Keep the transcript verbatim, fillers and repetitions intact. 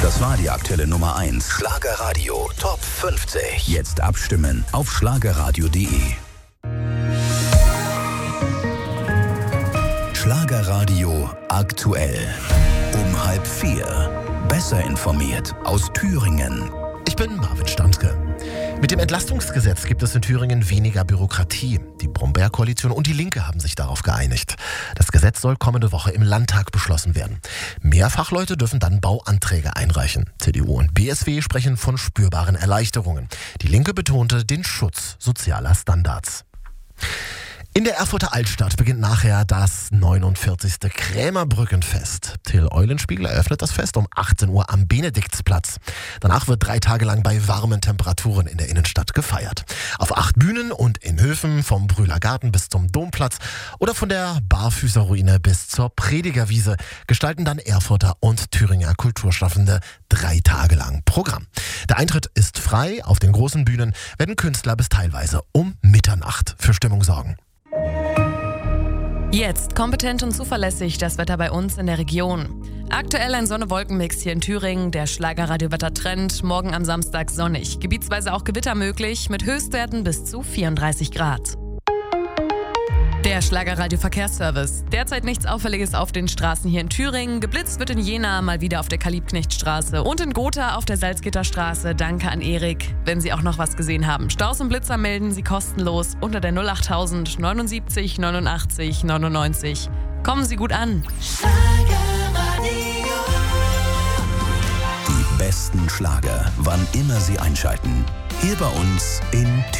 Das war die aktuelle Nummer eins. Schlagerradio Top fünfzig. Jetzt abstimmen auf schlagerradio punkt de. Schlagerradio aktuell. Um halb vier. Besser informiert aus Thüringen. Ich bin Marvin Standke. Mit dem Entlastungsgesetz gibt es in Thüringen weniger Bürokratie. Die Brombeer-Koalition und die Linke haben sich darauf geeinigt. Das Gesetz soll kommende Woche im Landtag beschlossen werden. Mehr Fachleute dürfen dann Bauanträge einreichen. C D U und B S W sprechen von spürbaren Erleichterungen. Die Linke betonte den Schutz sozialer Standards. In der Erfurter Altstadt beginnt nachher das neunundvierzigste Krämerbrückenfest. Till Eulenspiegel eröffnet das Fest um achtzehn Uhr am Benediktsplatz. Danach wird drei Tage lang bei warmen Temperaturen in der Innenstadt gefeiert. Auf acht Bühnen und in Höfen, vom Brühler Garten bis zum Domplatz oder von der Barfüßerruine bis zur Predigerwiese gestalten dann Erfurter und Thüringer Kulturschaffende drei Tage lang Programm. Der Eintritt ist frei. Auf den großen Bühnen werden Künstler bis teilweise um Mitternacht für Stimmung sorgen. Jetzt kompetent und zuverlässig das Wetter bei uns in der Region. Aktuell ein Sonne-Wolken-Mix hier in Thüringen. Der Schlagerradio-Wetter-Trend. Morgen am Samstag sonnig. Gebietsweise auch Gewitter möglich mit Höchstwerten bis zu vierunddreißig Grad. Der Schlagerradio-Verkehrsservice. Derzeit nichts Auffälliges auf den Straßen hier in Thüringen. Geblitzt wird in Jena mal wieder auf der Kalibknechtstraße und in Gotha auf der Salzgitterstraße. Danke an Erik. Wenn Sie auch noch was gesehen haben. Staus und Blitzer melden Sie kostenlos unter der null achttausend neunundsiebzig neunundachtzig neunundneunzig. Kommen Sie gut an. Die besten Schlager, wann immer Sie einschalten. Hier bei uns in Thüringen.